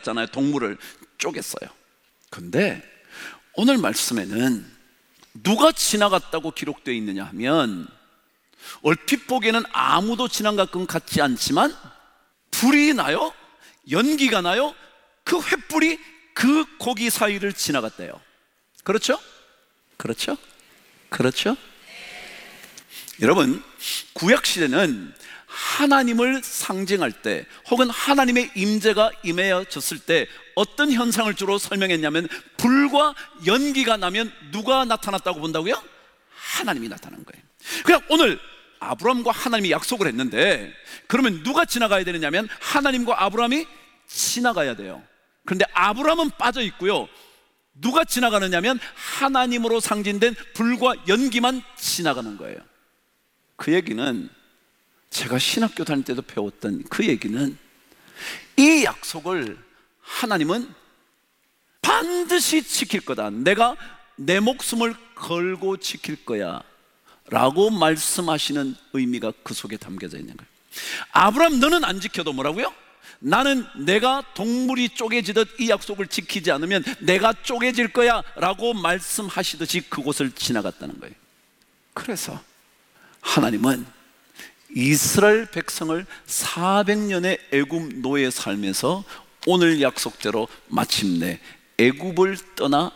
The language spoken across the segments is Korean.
쪼갰잖아요. 동물을 쪼갰어요. 근데 오늘 말씀에는 누가 지나갔다고 기록되어 있느냐 하면, 얼핏 보기에는 아무도 지난 것 같지 않지만 불이 나요, 연기가 나요, 그 횃불이 그 고기 사이를 지나갔대요. 그렇죠? 그렇죠? 그렇죠? 여러분, 구약시대는 하나님을 상징할 때, 혹은 하나님의 임재가 임해졌을 때 어떤 현상을 주로 설명했냐면, 불과 연기가 나면 누가 나타났다고 본다고요? 하나님이 나타난 거예요. 그냥 오늘 아브라함과 하나님이 약속을 했는데, 그러면 누가 지나가야 되느냐면 하나님과 아브라함이 지나가야 돼요. 그런데 아브라함은 빠져 있고요, 누가 지나가느냐면 하나님으로 상징된 불과 연기만 지나가는 거예요. 그 얘기는 제가 신학교 다닐 때도 배웠던 그 얘기는, 이 약속을 하나님은 반드시 지킬 거다, 내가 내 목숨을 걸고 지킬 거야 라고 말씀하시는 의미가 그 속에 담겨져 있는 거예요. 아브라함, 너는 안 지켜도 뭐라고요? 나는 내가 동물이 쪼개지듯 이 약속을 지키지 않으면 내가 쪼개질 거야 라고 말씀하시듯이 그곳을 지나갔다는 거예요. 그래서 하나님은 이스라엘 백성을 400년의 애굽 노예 삶에서 오늘 약속대로 마침내 애굽을 떠나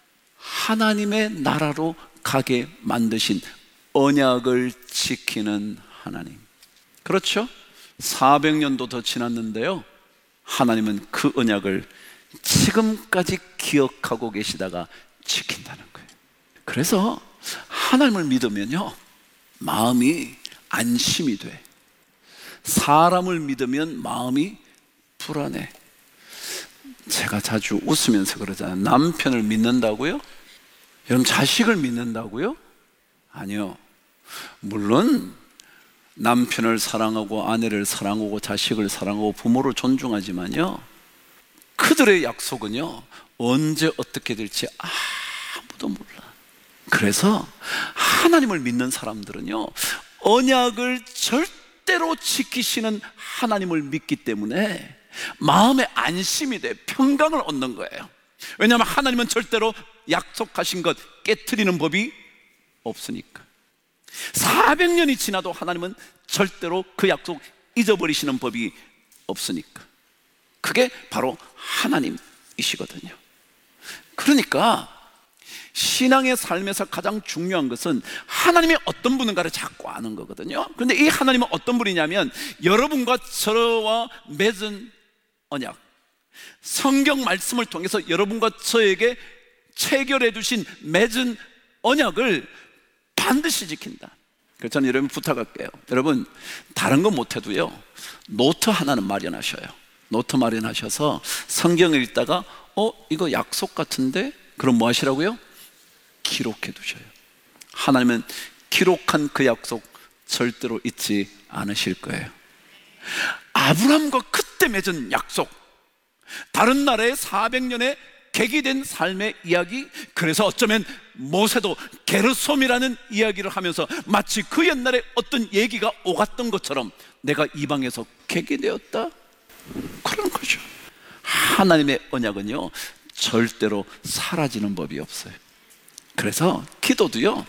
하나님의 나라로 가게 만드신 언약을 지키는 하나님. 그렇죠? 400년도 더 지났는데요, 하나님은 그 언약을 지금까지 기억하고 계시다가 지킨다는 거예요. 그래서 하나님을 믿으면요, 마음이 안심이 돼. 사람을 믿으면 마음이 불안해. 제가 자주 웃으면서 그러잖아요. 남편을 믿는다고요? 여러분, 자식을 믿는다고요? 아니요. 물론 남편을 사랑하고 아내를 사랑하고 자식을 사랑하고 부모를 존중하지만요, 그들의 약속은요, 언제 어떻게 될지 아무도 몰라. 그래서 하나님을 믿는 사람들은요, 언약을 절대로 지키시는 하나님을 믿기 때문에 마음에 안심이 돼, 평강을 얻는 거예요. 왜냐하면 하나님은 절대로 약속하신 것 깨트리는 법이 없으니까. 400년이 지나도 하나님은 절대로 그 약속 잊어버리시는 법이 없으니까. 그게 바로 하나님이시거든요. 그러니까 신앙의 삶에서 가장 중요한 것은 하나님이 어떤 분인가를 자꾸 아는 거거든요. 그런데 이 하나님은 어떤 분이냐면, 여러분과 저와 맺은 언약, 성경 말씀을 통해서 여러분과 저에게 체결해 주신 맺은 언약을 반드시 지킨다. 그래서 저는 여러분 부탁할게요. 여러분, 다른 건 못해도요, 노트 하나는 마련하셔요. 노트 마련하셔서 성경을 읽다가 이거 약속 같은데? 그럼 뭐 하시라고요? 기록해 두셔요. 하나님은 기록한 그 약속 절대로 잊지 않으실 거예요. 아브라함과 그때 맺은 약속, 다른 나라의 400년의 계기된 삶의 이야기, 그래서 어쩌면 모세도 게르솜이라는 이야기를 하면서 마치 그 옛날에 어떤 얘기가 오갔던 것처럼 내가 이방에서 계기되었다, 그런 거죠. 하나님의 언약은요, 절대로 사라지는 법이 없어요. 그래서 기도도요,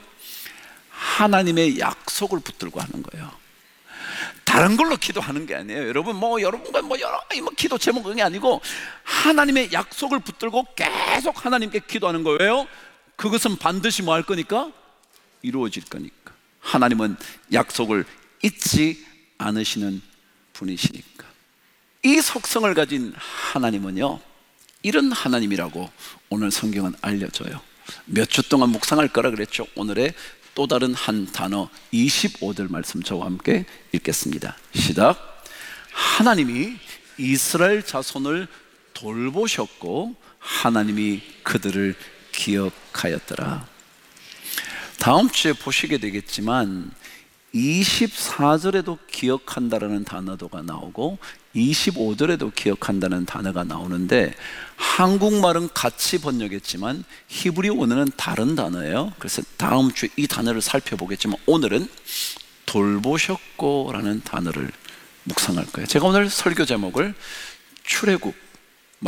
하나님의 약속을 붙들고 하는 거예요. 다른 걸로 기도하는 게 아니에요. 여러분과 여러 기도 제목 그게 아니고 하나님의 약속을 붙들고 계속 하나님께 기도하는 거예요. 왜요? 그것은 반드시 뭐 할 거니까? 이루어질 거니까. 하나님은 약속을 잊지 않으시는 분이시니까. 이 속성을 가진 하나님은요, 이런 하나님이라고 오늘 성경은 알려줘요. 몇 주 동안 묵상할 거라 그랬죠. 오늘의 또 다른 한 단어 25절 말씀 저와 함께 읽겠습니다. 시작. 하나님이 이스라엘 자손을 돌보셨고 하나님이 그들을 기억하였더라. 다음 주에 보시게 되겠지만 24절에도 기억한다라는 단어가 나오고 25절에도 기억한다는 단어가 나오는데, 한국말은 같이 번역했지만 히브리 원어는 다른 단어예요. 그래서 다음 주에 이 단어를 살펴보겠지만 오늘은 돌보셨고 라는 단어를 묵상할 거예요. 제가 오늘 설교 제목을 출애굽